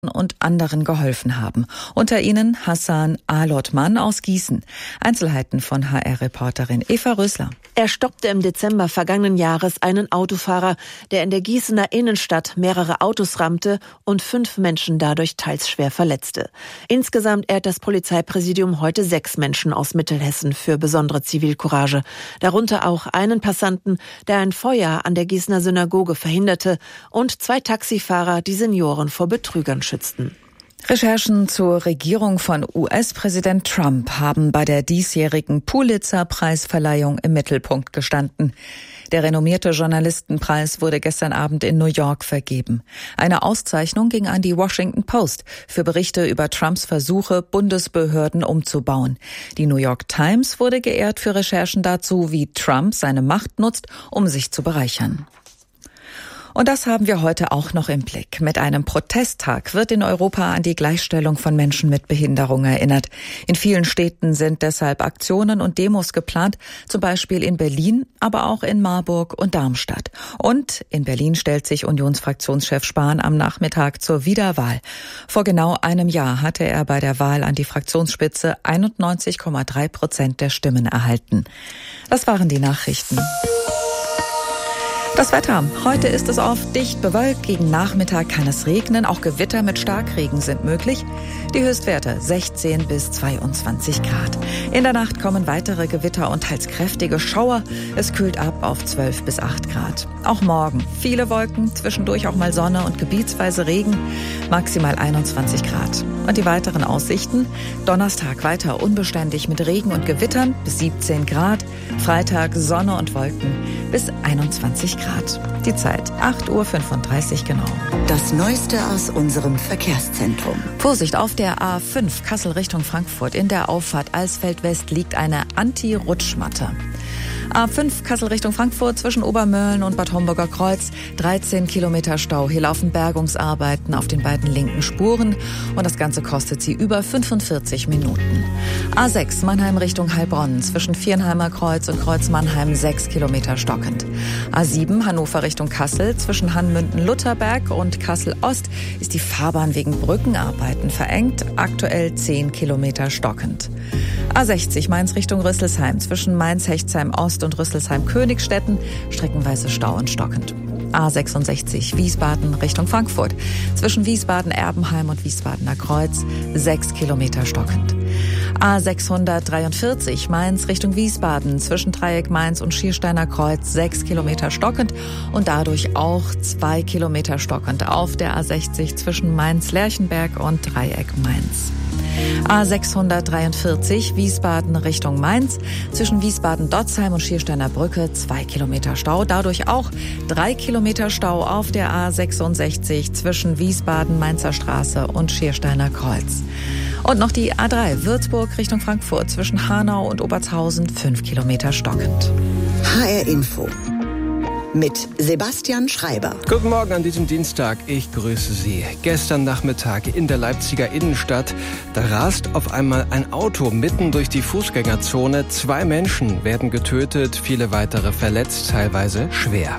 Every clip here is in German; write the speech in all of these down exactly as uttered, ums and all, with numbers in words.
und anderen geholfen haben. Unter ihnen Hassan Alotman aus Gießen. Einzelheiten von H R-Reporterin Eva Rösler. Er stoppte im Dezember vergangenen Jahres einen Autofahrer, der in der Gießener Innenstadt mehrere Autos rammte und fünf Menschen dadurch teils schwer verletzte. Insgesamt ehrt das Polizeipräsidium heute sechs Menschen aus Mittelhessen für besondere Zivilcourage. Darunter auch einen Passanten, der ein Feuer an der Gießener Synagoge verhinderte, und zwei Taxifahrer, die Senioren vor Betrügern schützten. Recherchen zur Regierung von U S-Präsident Trump haben bei der diesjährigen Pulitzer-Preisverleihung im Mittelpunkt gestanden. Der renommierte Journalistenpreis wurde gestern Abend in New York vergeben. Eine Auszeichnung ging an die Washington Post für Berichte über Trumps Versuche, Bundesbehörden umzubauen. Die New York Times wurde geehrt für Recherchen dazu, wie Trump seine Macht nutzt, um sich zu bereichern. Und das haben wir heute auch noch im Blick. Mit einem Protesttag wird in Europa an die Gleichstellung von Menschen mit Behinderung erinnert. In vielen Städten sind deshalb Aktionen und Demos geplant, zum Beispiel in Berlin, aber auch in Marburg und Darmstadt. Und in Berlin stellt sich Unionsfraktionschef Spahn am Nachmittag zur Wiederwahl. Vor genau einem Jahr hatte er bei der Wahl an die Fraktionsspitze einundneunzig Komma drei Prozent der Stimmen erhalten. Das waren die Nachrichten. Das Wetter. Heute ist es oft dicht bewölkt. Gegen Nachmittag kann es regnen. Auch Gewitter mit Starkregen sind möglich. Die Höchstwerte sechzehn bis zweiundzwanzig Grad. In der Nacht kommen weitere Gewitter und teils kräftige Schauer. Es kühlt ab auf zwölf bis acht Grad. Auch morgen viele Wolken, zwischendurch auch mal Sonne und gebietsweise Regen. Maximal einundzwanzig Grad. Und die weiteren Aussichten. Donnerstag weiter unbeständig mit Regen und Gewittern bis siebzehn Grad. Freitag Sonne und Wolken bis einundzwanzig Grad. Die Zeit acht Uhr fünfunddreißig genau. Das Neueste aus unserem Verkehrszentrum. Vorsicht, auf der A fünf Kassel Richtung Frankfurt in der Auffahrt Alsfeld West liegt eine Anti-Rutschmatte. A fünf Kassel Richtung Frankfurt zwischen Obermölln und Bad Homburger Kreuz. dreizehn Kilometer Stau. Hier laufen Bergungsarbeiten auf den beiden linken Spuren. Und das Ganze kostet sie über fünfundvierzig Minuten. A sechs Mannheim Richtung Heilbronn. Zwischen Viernheimer Kreuz und Kreuz Mannheim sechs Kilometer stockend. A sieben Hannover Richtung Kassel. Zwischen Hannmünden-Lutherberg und Kassel-Ost ist die Fahrbahn wegen Brückenarbeiten verengt. Aktuell zehn Kilometer stockend. A sechzig Mainz Richtung Rüsselsheim. Zwischen Mainz-Hechtsheim-Ost und Rüsselsheim-Königstetten streckenweise Stau und stockend. A sechsundsechzig Wiesbaden Richtung Frankfurt. Zwischen Wiesbaden-Erbenheim und Wiesbadener Kreuz sechs Kilometer stockend. A sechshundertdreiundvierzig Mainz Richtung Wiesbaden. Zwischen Dreieck Mainz und Schiersteiner Kreuz sechs Kilometer stockend und dadurch auch zwei Kilometer stockend auf der A sechzig zwischen Mainz-Lerchenberg und Dreieck Mainz. A sechshundertdreiundvierzig Wiesbaden Richtung Mainz. Zwischen Wiesbaden-Dotzheim und Schiersteiner Brücke zwei Kilometer Stau. Dadurch auch drei Kilometer Stau auf der A sechsundsechzig zwischen Wiesbaden-Mainzer Straße und Schiersteiner Kreuz. Und noch die A drei Würzburg Richtung Frankfurt zwischen Hanau und Obertshausen fünf Kilometer stockend. H R Info mit Sebastian Schreiber. Guten Morgen an diesem Dienstag. Ich grüße Sie. Gestern Nachmittag in der Leipziger Innenstadt, da rast auf einmal ein Auto mitten durch die Fußgängerzone. Zwei Menschen werden getötet, viele weitere verletzt, teilweise schwer.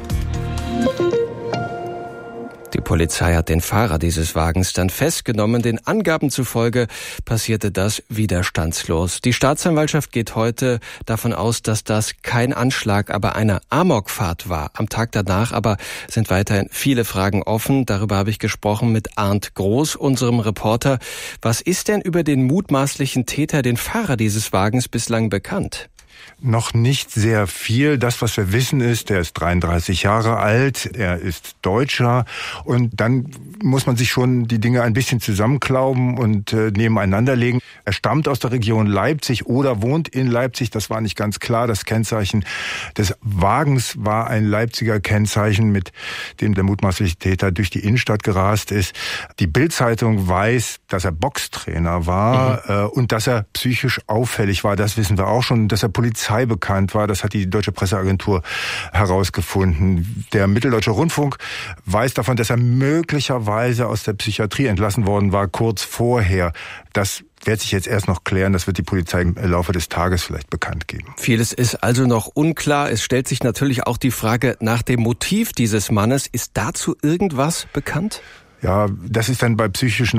Die Polizei hat den Fahrer dieses Wagens dann festgenommen. Den Angaben zufolge passierte das widerstandslos. Die Staatsanwaltschaft geht heute davon aus, dass das kein Anschlag, aber eine Amokfahrt war. Am Tag danach aber sind weiterhin viele Fragen offen. Darüber habe ich gesprochen mit Arndt Groß, unserem Reporter. Was ist denn über den mutmaßlichen Täter, den Fahrer dieses Wagens, bislang bekannt? Noch nicht sehr viel. Das, was wir wissen, ist, er ist dreiunddreißig Jahre alt, er ist Deutscher und dann muss man sich schon die Dinge ein bisschen zusammenklauben und äh, nebeneinander legen. Er stammt aus der Region Leipzig oder wohnt in Leipzig, das war nicht ganz klar. Das Kennzeichen des Wagens war ein Leipziger Kennzeichen, mit dem der mutmaßliche Täter durch die Innenstadt gerast ist. Die Bild-Zeitung weiß, dass er Boxtrainer war mhm. äh, und dass er psychisch auffällig war, das wissen wir auch schon, dass er Polizei bekannt war. Das hat die Deutsche Presseagentur herausgefunden. Der Mitteldeutsche Rundfunk weiß davon, dass er möglicherweise aus der Psychiatrie entlassen worden war, kurz vorher. Das wird sich jetzt erst noch klären. Das wird die Polizei im Laufe des Tages vielleicht bekannt geben. Vieles ist also noch unklar. Es stellt sich natürlich auch die Frage nach dem Motiv dieses Mannes. Ist dazu irgendwas bekannt? Ja, das ist dann bei psychischen